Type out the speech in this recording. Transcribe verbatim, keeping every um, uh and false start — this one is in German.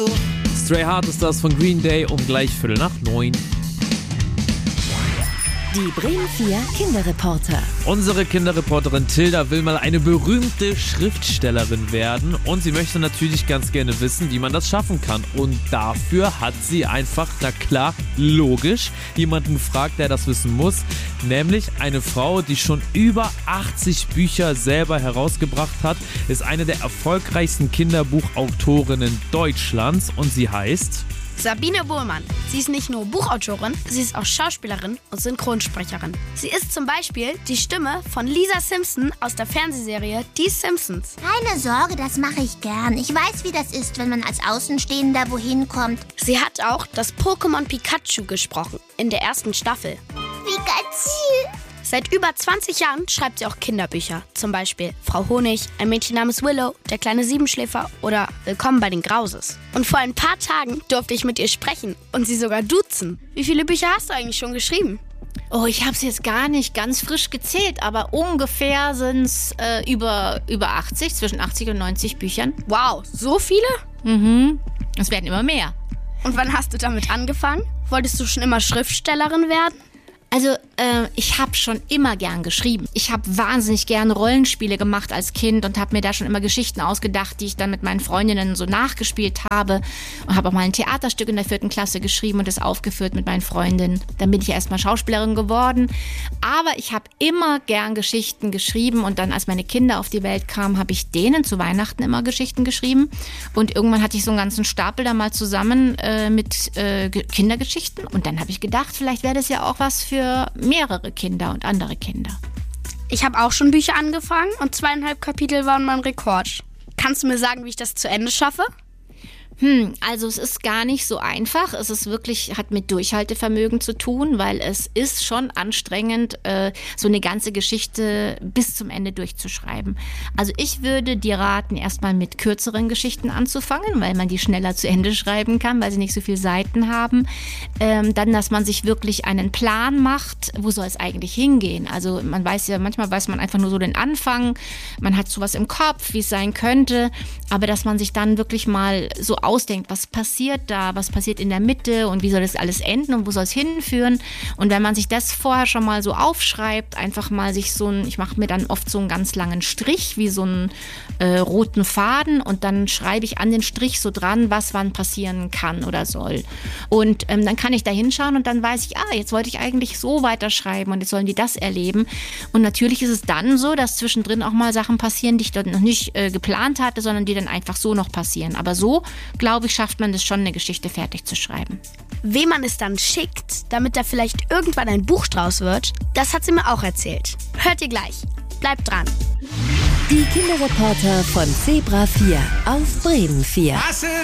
Stray Heart ist das von Green Day um gleich Viertel nach neun. Die Bremen vier Kinderreporter. Unsere Kinderreporterin Tilda will mal eine berühmte Schriftstellerin werden und sie möchte natürlich ganz gerne wissen, wie man das schaffen kann. Und dafür hat sie einfach, na klar, logisch, jemanden gefragt, der das wissen muss, nämlich eine Frau, die schon über achtzig Bücher selber herausgebracht hat, ist eine der erfolgreichsten Kinderbuchautorinnen Deutschlands und sie heißt Sabine Bohlmann. Sie ist nicht nur Buchautorin, sie ist auch Schauspielerin und Synchronsprecherin. Sie ist zum Beispiel die Stimme von Lisa Simpson aus der Fernsehserie Die Simpsons. Keine Sorge, das mache ich gern. Ich weiß, wie das ist, wenn man als Außenstehender wohin kommt. Sie hat auch das Pokémon Pikachu gesprochen, in der ersten Staffel. Pikachu! Seit über zwanzig Jahren schreibt sie auch Kinderbücher. Zum Beispiel Frau Honig, ein Mädchen namens Willow, der kleine Siebenschläfer oder Willkommen bei den Grauses. Und vor ein paar Tagen durfte ich mit ihr sprechen und sie sogar duzen. Wie viele Bücher hast du eigentlich schon geschrieben? Oh, ich habe es jetzt gar nicht ganz frisch gezählt, aber ungefähr sind es äh, über, über achtzig, zwischen achtzig und neunzig Büchern. Wow, so viele? Mhm, es werden immer mehr. Und wann hast du damit angefangen? Wolltest du schon immer Schriftstellerin werden? Also äh, ich habe schon immer gern geschrieben. Ich habe wahnsinnig gern Rollenspiele gemacht als Kind und habe mir da schon immer Geschichten ausgedacht, die ich dann mit meinen Freundinnen so nachgespielt habe. Und habe auch mal ein Theaterstück in der vierten Klasse geschrieben und das aufgeführt mit meinen Freundinnen. Dann bin ich erstmal Schauspielerin geworden. Aber ich habe immer gern Geschichten geschrieben und dann, als meine Kinder auf die Welt kamen, habe ich denen zu Weihnachten immer Geschichten geschrieben. Und irgendwann hatte ich so einen ganzen Stapel da mal zusammen äh, mit äh, Kindergeschichten. Und dann habe ich gedacht, vielleicht wäre das ja auch was für mehrere Kinder und andere Kinder. Ich habe auch schon Bücher angefangen und zweieinhalb Kapitel waren mein Rekord. Kannst du mir sagen, wie ich das zu Ende schaffe? Hm, also es ist gar nicht so einfach. Es ist wirklich, hat mit Durchhaltevermögen zu tun, weil es ist schon anstrengend, äh, so eine ganze Geschichte bis zum Ende durchzuschreiben. Also ich würde dir raten, erstmal mit kürzeren Geschichten anzufangen, weil man die schneller zu Ende schreiben kann, weil sie nicht so viele Seiten haben. Ähm, dann, dass man sich wirklich einen Plan macht, wo soll es eigentlich hingehen. Also man weiß ja, manchmal weiß man einfach nur so den Anfang, man hat sowas im Kopf, wie es sein könnte, aber dass man sich dann wirklich mal so ausdenkt, was passiert da, was passiert in der Mitte und wie soll das alles enden und wo soll es hinführen. Und wenn man sich das vorher schon mal so aufschreibt, einfach mal sich so ein, ich mache mir dann oft so einen ganz langen Strich, wie so einen äh, roten Faden und dann schreibe ich an den Strich so dran, was wann passieren kann oder soll. Und ähm, dann kann ich da hinschauen und dann weiß ich, ah, jetzt wollte ich eigentlich so weiterschreiben und jetzt sollen die das erleben. Und natürlich ist es dann so, dass zwischendrin auch mal Sachen passieren, die ich dort noch nicht äh, geplant hatte, sondern die dann einfach so noch passieren. Aber so, glaube ich, schafft man es schon, eine Geschichte fertig zu schreiben. Wem man es dann schickt, damit da vielleicht irgendwann ein Buch draus wird, das hat sie mir auch erzählt. Hört ihr gleich. Bleibt dran. Die Kinderreporter von Zebra vier auf Bremen vier.